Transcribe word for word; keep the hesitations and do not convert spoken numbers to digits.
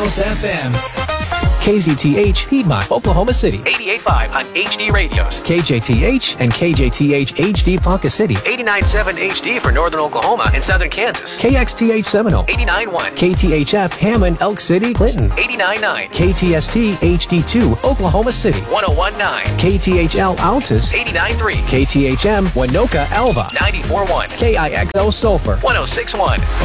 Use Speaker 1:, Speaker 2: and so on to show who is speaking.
Speaker 1: House F M.
Speaker 2: K Z T H, Piedmont, Oklahoma City.
Speaker 3: eighty-eight point five on H D radios.
Speaker 2: K J T H and K J T H H D Ponca City.
Speaker 3: eighty-nine point seven H D for northern Oklahoma and southern Kansas.
Speaker 2: K X T H Seminole.
Speaker 3: eighty-nine point one.
Speaker 2: K T H F Hammond, Elk City, Clinton.
Speaker 3: eighty-nine point nine.
Speaker 2: K T S T H D two, Oklahoma City.
Speaker 3: one oh one point nine.
Speaker 2: K T H L Altus.
Speaker 3: eighty-nine point three.
Speaker 2: K T H M Winoka, Alva.
Speaker 3: ninety-four point one.
Speaker 2: K I X L Sulphur.
Speaker 3: one oh six point one.